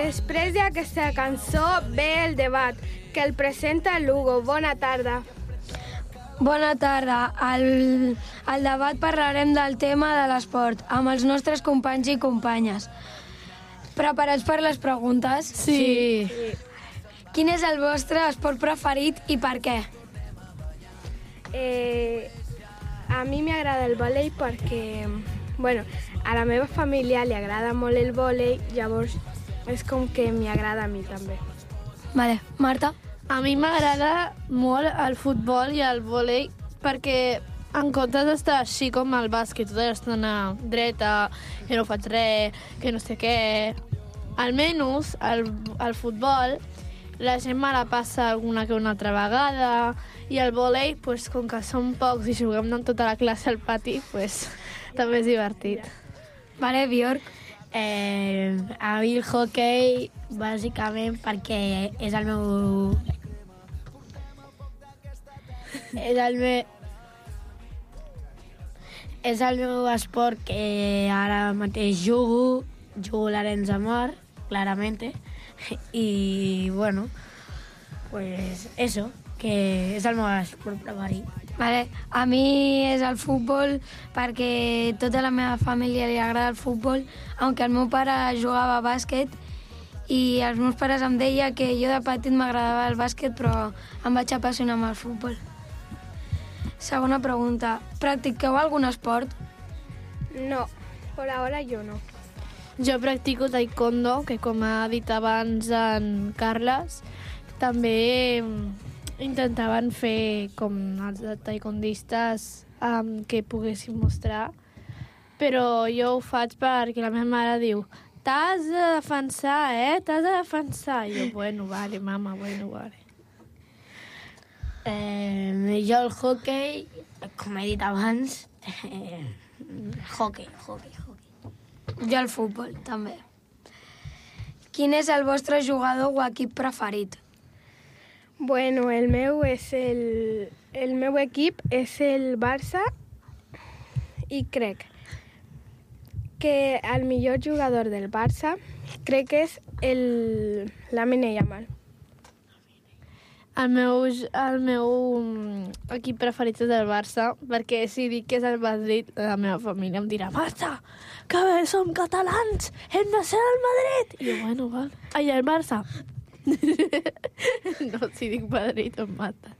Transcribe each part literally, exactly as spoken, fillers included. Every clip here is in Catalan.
Després d'aquesta cançó ve el debat, que el presenta l'Hugo. Bona tarda. Bona tarda. Al, al debat parlarem del tema de l'esport amb els nostres companys i companyes. Preparats per les preguntes? Sí. sí. Quin és el vostre esport preferit i per què? Eh, a mi m'agrada el vòlei perquè, bueno, a la meva família li agrada molt el vòlei, llavors és com que m'agrada a mi també. Vale. Marta? A mi m'agrada molt el futbol i el vòlei perquè en comptes d'estar així com el bàsquet, tota l'estona dreta, que no faig res, que no sé què, almenys el, el futbol la gent me la passa alguna que una altra vegada i el vòlei, pues, com que som pocs i juguem amb tota la classe al pati, pues, també és divertit. Vale, Bjork? Eh, a mi el hoquei, bàsicament, perquè és el meu... és el meu... és el meu esport que ara mateix jugo, jugo a l'Arenys de Mar, clarament, i, bueno, pues eso, que és el meu esport preferit. Vale. A mi és el futbol perquè tota la meva família li agrada el futbol, aunque el meu pare jugava a bàsquet i els meus pares em deia que jo de petit m'agradava el bàsquet, però em vaig apassionar amb el futbol. Segona pregunta. Practiqueu algun esport? No, per ara jo no. Jo practico taekwondo, que com ha dit abans en Carles, també intentaven fer com els taekwondistes um, que poguessin mostrar, però jo ho faig perquè la meva mare diu t'has de defensar, eh? T'has de defensar. I jo, bueno, vale, mama, bueno, vale. Eh, jo el hoquei, com he dit abans, eh, hoquei, hoquei, hoquei. Jo el futbol, també. Quin és el vostre jugador o equip preferit? Bueno, el meu és el... el meu equip és el Barça i crec que el millor jugador del Barça crec que és el Lamine Yamal. El meu, el meu equip preferit és el Barça, perquè si dic que és el Madrid, la meva família em dirà Marta, que bé, som catalans, hem de ser el Madrid. I jo, bueno, val. Ai, el Barça. No, si dic Madrid em mata.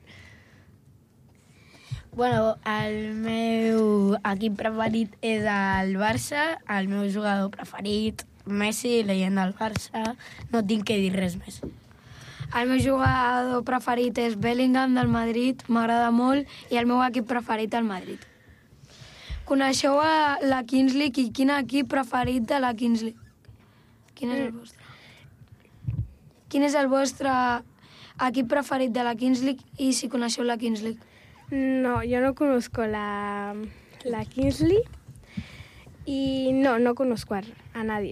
Bueno, el meu equip preferit és el Barça, el meu jugador preferit, Messi, leyenda del Barça, no tinc que dir res més. El meu jugador preferit és Bellingham del Madrid, m'agrada molt, i el meu equip preferit el Madrid. Coneixeu a la Kings League i quin equip preferit de la Kings League? Quin és el vostre? Quin és el vostre equip preferit de la Kings League i si coneixeu la Kings League? No, jo no conozco la, la Kings League y no, no conozco a, a nadie.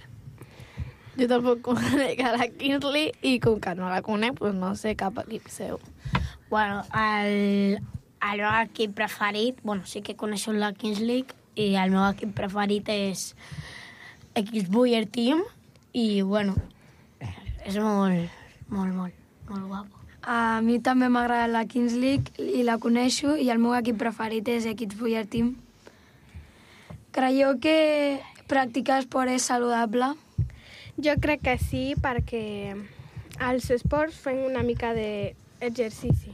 Jo tampoc conec a la Kingsley i com que no la conec, pues no sé cap equip seu. Bueno, el, el meu equip preferit, bueno, sí que coneixo la Kings League i el meu equip preferit és X-Buyer Team i, bueno, és molt, molt, molt, molt guapo. A mi també m'agrada la Kings League i la coneixo i el meu equip preferit és X-Buyer Team. Creieu que practicar esport és saludable? Jo crec que sí, perquè als esports fem una mica d'exercici.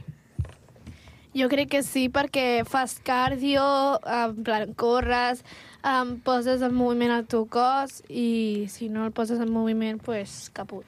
Jo crec que sí, perquè fas cardio, en plan, corres, em poses en moviment el teu cos i si no el poses en moviment, pues caput.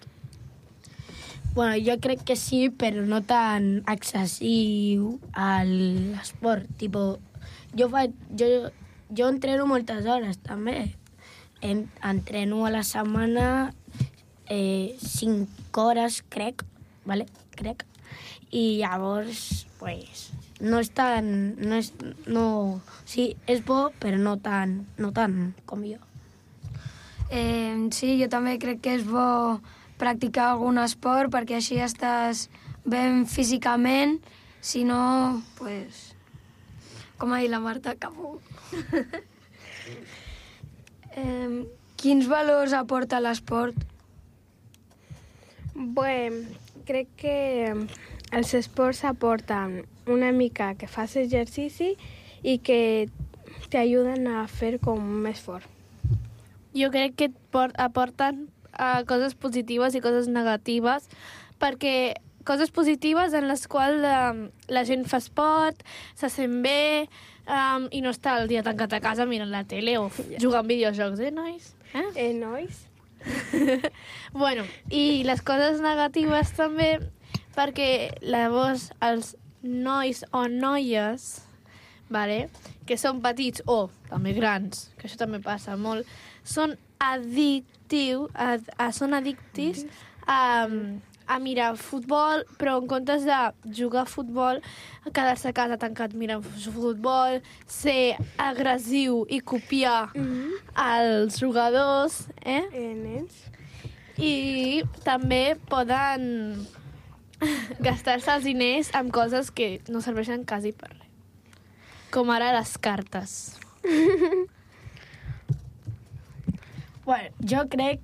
Bueno, jo crec que sí, però no tan excessiu a l'esport. Tipo, jo, faig, jo, jo entreno moltes hores, també. En, entreno a la setmana eh, cinc hores, crec, vale? crec. I llavors, pues, no és tan... No és, no, sí, és bo, però no tan, no tan com jo. Eh, sí, jo també crec que és bo practicar algun esport perquè així estàs ben físicament, si no, pues, com ha dit la Marta, caput. eh, quins valors aporta l'esport? Bueno, crec que els esports aporten una mica que fas exercici i que t'ajuden a fer com més fort. Jo crec que por- aporten uh, coses positives i coses negatives, perquè coses positives en les quals um, la gent fa esport, se sent bé um, i no està el dia tancat a casa mirant la tele o yeah. jugant videojocs, eh, nois? Eh? Eh, nois? Bueno, i les coses negatives també, perquè llavors els nois o noies, vale, que són petits o també grans, que això també passa molt, són addictius, a, a, són addictis a, a mirar futbol, però en comptes de jugar a futbol, quedar-se a casa tancat mirant futbol, ser agressiu i copiar Mm-hmm. els jugadors, eh? Eh, nens? I també poden gastar-se els diners amb coses que no serveixen quasi per res. Com ara les cartes. Bueno, jo crec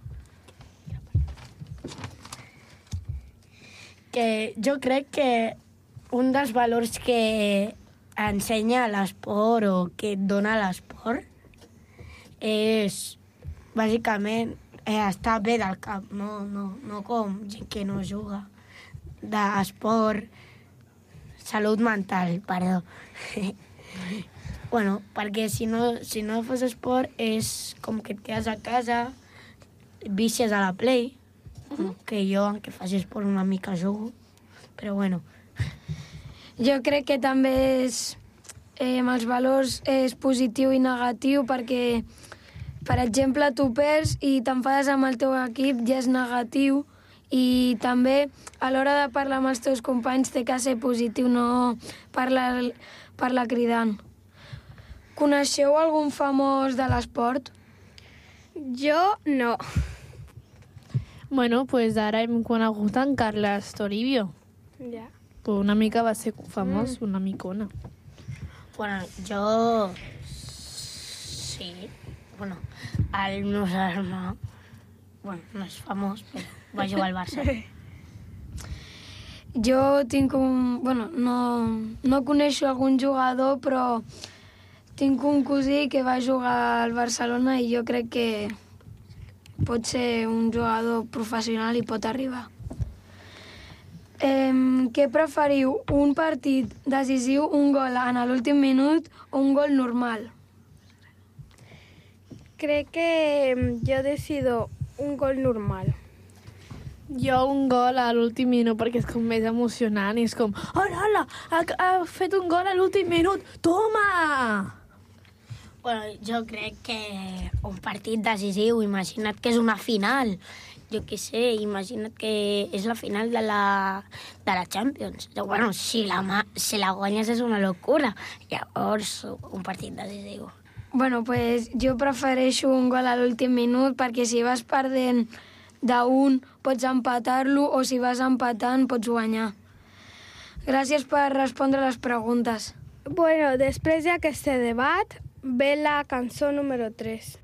que jo crec que un dels valors que ensenya l'esport o que et dona l'esport és bàsicament eh, estar bé del cap, no, no, no com gent que no juga, d'esport, salut mental, perdó. Bueno, perquè si no, si no fas esport és com que et quedes a casa, vicies a la Play, uh-huh. que jo, aunque faci esport una mica jugo, però bueno. Jo crec que també és, eh, amb els valors és positiu i negatiu perquè, per exemple, tu perds i t'enfades amb el teu equip, ja és negatiu, i també a l'hora de parlar amb els teus companys té que ser positiu, no parlar, parlar cridant. Coneixeu algun famós de l'esport? Jo no. Bueno, pues ara hem conegut en Carles Toribio. Ja. Pues una mica va ser famós, mm. una micona. Bueno, jo... Sí. Bueno, el meu germà... Bueno, no és famós, però va jugar al Barça. Jo tinc un... Bueno, no, no coneixo algun jugador, però tinc un cosí que va jugar al Barcelona i jo crec que pot ser un jugador professional i pot arribar. Eh, què preferiu? Un partit decisiu, un gol en l'últim minut o un gol normal? Crec que jo decido un gol normal. Jo un gol a l'últim minut perquè és com més emocionant i és com, hola, hola, ha, ha fet un gol a l'últim minut, toma! Bueno, jo crec que un partit decisiu, imagina't que és una final. Jo què sé, imagina't que és la final de la, de la Champions. Bueno, si la, si la guanyes és una locura. Llavors, un partit decisiu. Bueno, pues jo prefereixo un gol a l'últim minut perquè si vas perdent d'un pots empatar-lo o si vas empatant pots guanyar. Gràcies per respondre les preguntes. Bueno, després d'aquest debat ve la cançó número tres.